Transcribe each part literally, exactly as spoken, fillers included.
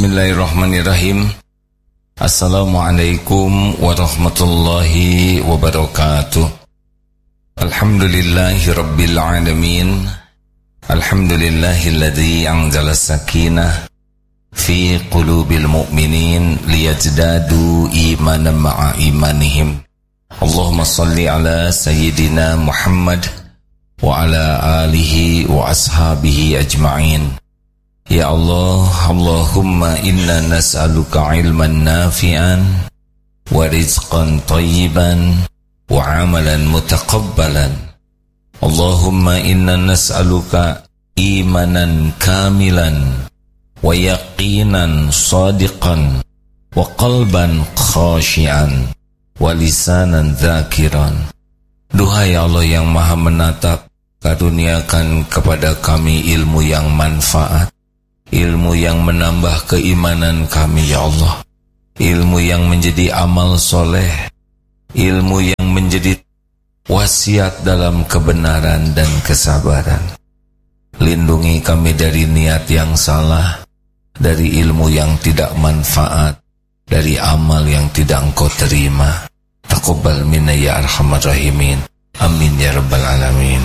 Bismillahirrahmanirrahim. Assalamualaikum warahmatullahi wabarakatuh. Alhamdulillahi rabbil alamin. Alhamdulillahilladzi anzala sakinah fi qulubil mu'minin liyazdadu imanan ma'a imanihim. Allahumma salli ala sayyidina Muhammad wa ala alihi wa ashabihi ajma'in. Ya Allah, Allahumma inna nas'aluka ilman nafi'an wa rizqan tayyiban wa amalan mutaqabbalan. Allahumma inna nas'aluka imanan kamilan wa yaqinan sadiqan wa qalban khashi'an wa lisanan dzakiran. Duhai Allah yang Maha Menatap, karuniakan kepada kami ilmu yang manfaat, ilmu yang menambah keimanan kami ya Allah, ilmu yang menjadi amal soleh, ilmu yang menjadi wasiat dalam kebenaran dan kesabaran. Lindungi kami dari niat yang salah, dari ilmu yang tidak manfaat, dari amal yang tidak Engkau terima. Taqabbal minna ya arhamar rahimin. Amin ya rabbal alamin.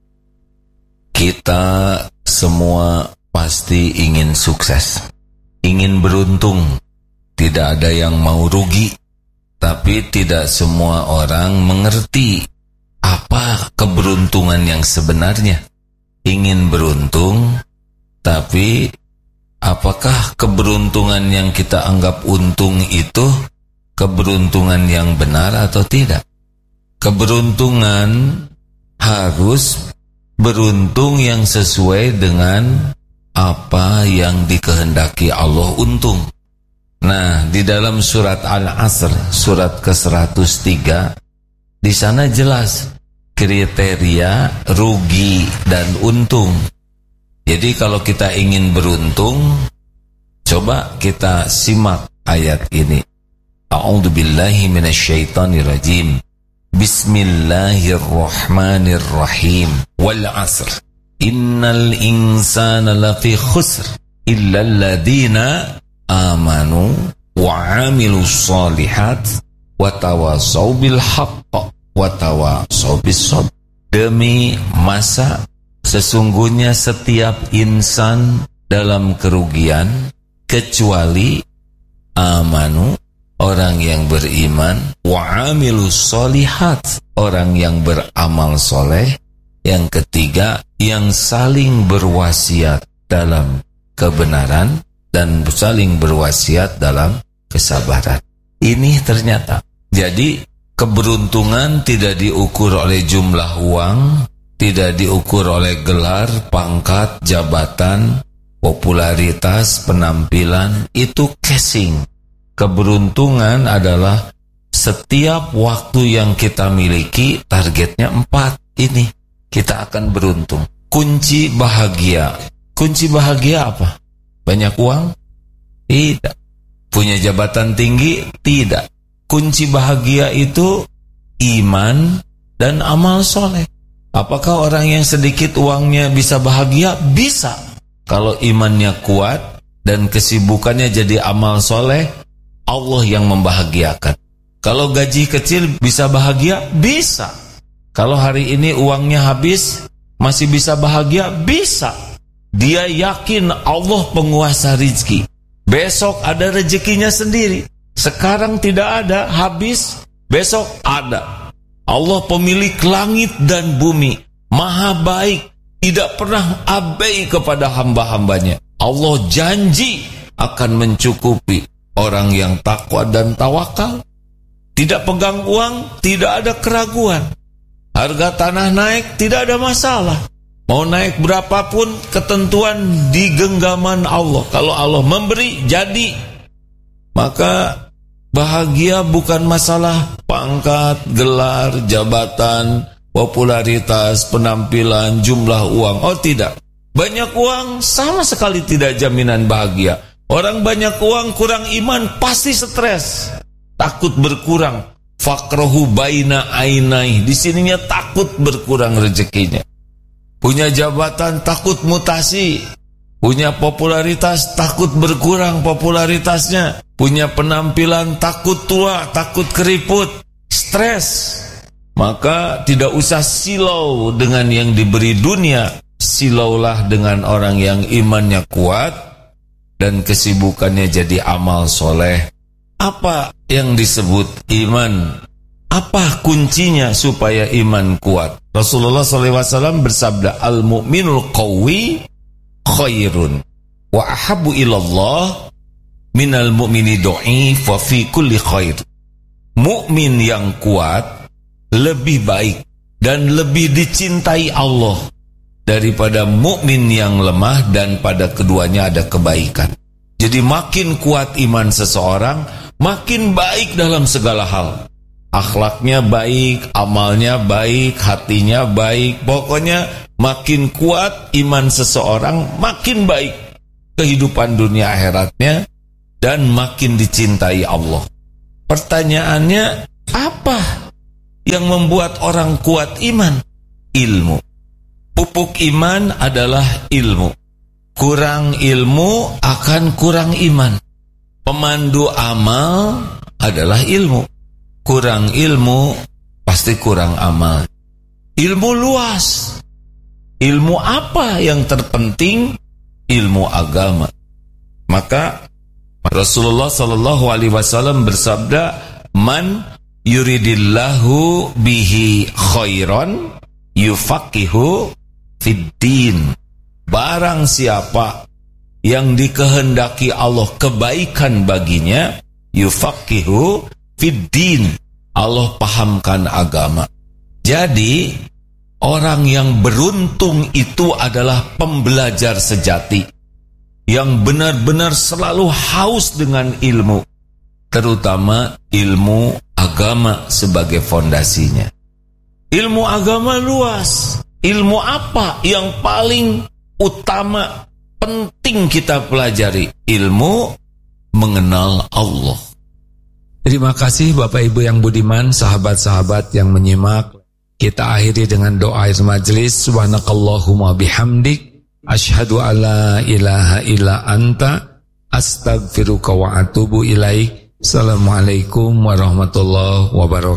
Kita semua pasti ingin sukses, ingin beruntung. Tidak ada yang mau rugi, tapi tidak semua orang mengerti apa keberuntungan yang sebenarnya. Ingin beruntung, tapi apakah keberuntungan yang kita anggap untung itu keberuntungan yang benar atau tidak? Keberuntungan harus beruntung yang sesuai dengan apa yang dikehendaki Allah untung. Nah, di dalam surat Al-Asr, surat ke seratus tiga, di sana jelas kriteria rugi dan untung. Jadi kalau kita ingin beruntung, coba kita simak ayat ini. A'udzubillahi minasyaitonirrajim. Bismillahirrahmanirrahim. Wal 'asr. Innal insana lafi khusr illa alladhina amanu wa 'amilus shalihat wa tawasaw bil haqq wa tawasaw bis sabr. Demi masa sesungguhnya setiap insan dalam kerugian kecuali amanu, orang yang beriman, wa 'amilus shalihat, orang yang beramal soleh. Yang ketiga, yang saling berwasiat dalam kebenaran dan saling berwasiat dalam kesabaran. Ini ternyata. Jadi keberuntungan tidak diukur oleh jumlah uang, tidak diukur oleh gelar, pangkat, jabatan, popularitas, penampilan. Itu casing. Keberuntungan adalah setiap waktu yang kita miliki, targetnya empat ini. Kita akan beruntung. Kunci bahagia. Kunci bahagia apa? Banyak uang? Tidak. Punya jabatan tinggi? Tidak. Kunci bahagia itu iman dan amal soleh. Apakah orang yang sedikit uangnya bisa bahagia? Bisa. Kalau imannya kuat dan kesibukannya jadi amal soleh, Allah yang membahagiakan. Kalau gaji kecil bisa bahagia? Bisa. Kalau hari ini uangnya habis, masih bisa bahagia? Bisa. Dia yakin Allah penguasa rizki. Besok ada rezekinya sendiri. Sekarang tidak ada, habis, besok ada. Allah pemilik langit dan bumi, maha baik, tidak pernah abai kepada hamba-hambanya. Allah janji akan mencukupi orang yang takwa dan tawakal. Tidak pegang uang, tidak ada keraguan. Harga tanah naik, tidak ada masalah. Mau naik berapapun, ketentuan di genggaman Allah. Kalau Allah memberi, jadi. Maka bahagia bukan masalah pangkat, gelar, jabatan, popularitas, penampilan, jumlah uang. Oh tidak. Banyak uang sama sekali tidak jaminan bahagia. Orang banyak uang kurang iman pasti stres, takut berkurang. Fakrohu baina ainai, di sininya takut berkurang rezekinya. Punya jabatan takut mutasi, Punya popularitas, takut berkurang popularitasnya. Punya penampilan, takut tua, takut keriput, stres. Maka tidak usah silau dengan yang diberi dunia. Silaulah dengan orang yang imannya kuat dan kesibukannya jadi amal soleh. Apa yang disebut iman? Apa kuncinya supaya iman kuat? Rasulullah shallallahu alaihi wasallam bersabda, al-mu'minul qawi khairun wa ahabbu ilallah minal mu'mini do'if wa fi kulli khair. Mukmin yang kuat lebih baik dan lebih dicintai Allah daripada mukmin yang lemah dan pada keduanya ada kebaikan. Jadi makin kuat iman seseorang, makin baik dalam segala hal. Akhlaknya baik, amalnya baik, hatinya baik. Pokoknya makin kuat iman seseorang, makin baik kehidupan dunia akhiratnya dan makin dicintai Allah. Pertanyaannya, apa yang membuat orang kuat iman? Ilmu. Pupuk iman adalah ilmu. Kurang ilmu akan kurang iman. Pemandu amal adalah ilmu. Kurang ilmu pasti kurang amal. Ilmu luas. Ilmu apa yang terpenting? Ilmu agama. Maka Rasulullah sallallahu alaihi wasallam bersabda, man yuridillahu bihi khairan yufaqihu fiddin. Barang siapa yang dikehendaki Allah kebaikan baginya, yufaqihu fiddin, Allah pahamkan agama. Jadi orang yang beruntung itu adalah pembelajar sejati, yang benar-benar selalu haus dengan ilmu, terutama ilmu agama sebagai fondasinya. Ilmu agama luas. Ilmu apa yang paling utama, penting kita pelajari? Ilmu mengenal Allah. Terima kasih Bapak Ibu yang budiman, sahabat-sahabat yang menyimak. Kita akhiri dengan doa akhir majelis. Subhanakallahumma bihamdik, asyhadu alla ilaha illa anta, astaghfiruka wa atubu ilaik. Assalamualaikum warahmatullahi wabarakatuh.